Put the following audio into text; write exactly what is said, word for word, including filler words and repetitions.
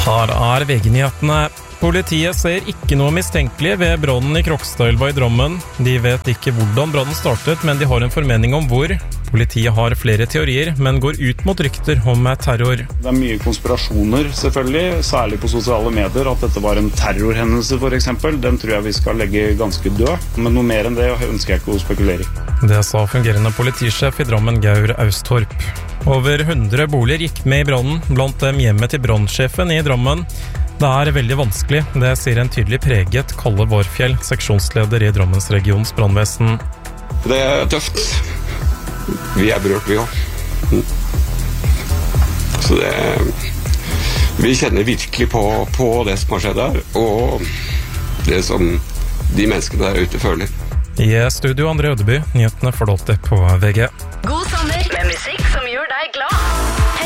Her er V G-nyhetene. Politiet ser ikke noe mistenkelig ved brannen i Krokstadelva i Drammen. De vet ikke hvordan brannen startet, men de har en formening om hvor. Politiet har flere teorier, men går ut mot rykter om terror. Det er mye konspirasjoner, selvfølgelig, særlig på sosiale medier, at dette var en terrorhendelse for eksempel. Den tror jeg vi skal legge ganske død, men noe mer enn det ønsker jeg ikke å spekulere i. Det sa fungerende politisjef i Drammen, Gaur Austorp. Over hundre boliger gikk med i brannen, blant dem hjemmet til brannsjefen i Drammen. Det er veldig vanskelig, det sier en tydelig preget Kalle Vårfjell, seksjonsleder i Drammensregions brannvesen. Det er tøft. Vi er berørt, vi også. Så det, vi kjenner virkelig på, på det som har skjedd her, og det som de menneskene der ute føler. I studio André Ødeby, nyhetene fordalte på V G. God sommer med musikk som gjør deg glad.